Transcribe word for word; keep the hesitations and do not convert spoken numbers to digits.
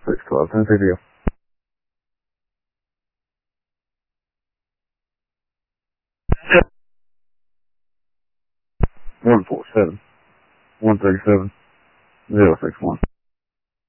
six twelve, Tennessee deal. one four seven, one three seven, zero six one.